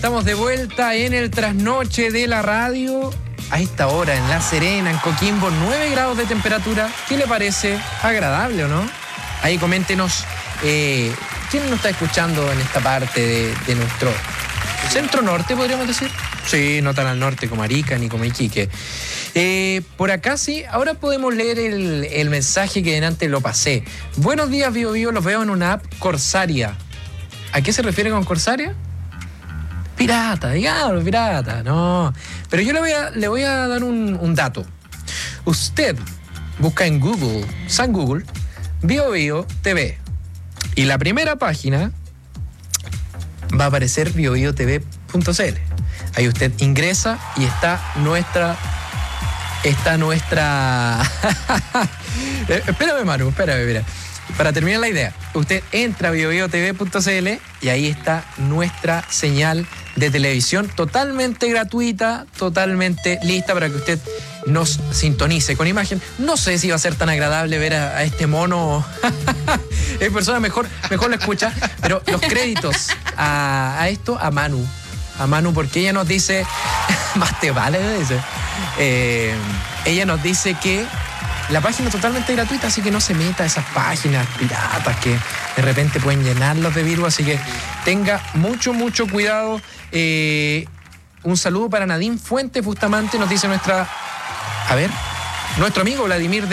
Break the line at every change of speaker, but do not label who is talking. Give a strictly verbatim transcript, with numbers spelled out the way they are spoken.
estamos de vuelta en el trasnoche de la radio. A esta hora en La Serena, en Coquimbo, nueve grados de temperatura. ¿Qué le parece? Agradable, ¿o no? Ahí coméntenos, eh, ¿quién nos está escuchando en esta parte de, de nuestro centro norte, podríamos decir? Sí, no tan al norte como Arica ni como Iquique. Eh, por acá sí, ahora podemos leer el, el mensaje que delante lo pasé. Buenos días, Bio Bio, los veo en una app Corsaria. ¿A qué se refiere con Corsaria? Pirata, digamos, pirata, no. Pero yo le voy a, le voy a dar un, un dato. Usted busca en Google, San Google, Bio Bio T V. Y la primera página va a aparecer bio bio t v punto c l. Ahí usted ingresa y está nuestra... Está nuestra... espérame, Manu, espérame, mira. Para terminar la idea, usted entra a bio bio t v punto c l y ahí está nuestra señal de televisión totalmente gratuita, totalmente lista para que usted nos sintonice con imagen. No sé si va a ser tan agradable ver a, a este mono en persona, mejor, mejor lo escucha, pero los créditos a, a esto, a Manu, a Manu, porque ella nos dice, más te vale, dice, eh, ella nos dice que la página es totalmente gratuita, así que no se meta a esas páginas piratas que de repente pueden llenarlos de virus, así que tenga mucho, mucho cuidado. Eh, un saludo para Nadine Fuentes Bustamante, nos dice nuestra, a ver, nuestro amigo Vladimir